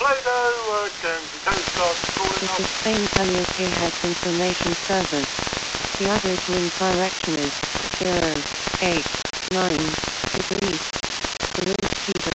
Sligo, Guernsey Coast Guard calling This up. is Spain Caliente Heads Information Service. The average wind direction is 0, 8, 9 degrees. The wind speed